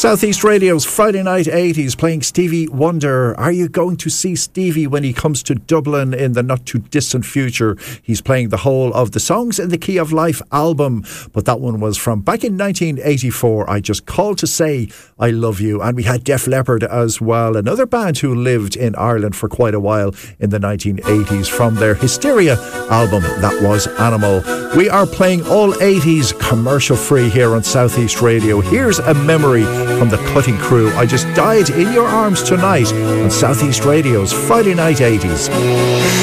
Southeast Radio's Friday Night 80s playing Stevie Wonder. Are you going to see Stevie when he comes to Dublin in the not too distant future? He's playing the whole of the Songs in the Key of Life album, but that one was from back in 1984. I Just Called to Say I Love You. And we had Def Leppard as well, another band who lived in Ireland for quite a while in the 1980s, from their Hysteria album, that was Animal. We are playing all 80s commercial free here on Southeast Radio. Here's a memory from the Cutting Crew. I Just Died in Your Arms Tonight on Southeast Radio's Friday Night 80s.